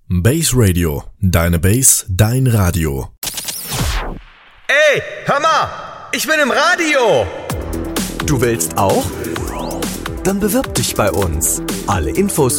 Base Radio, deine Base, dein Radio. Ey, hör mal, ich bin im Radio. Du willst auch? Dann bewirb dich bei uns. Alle Infos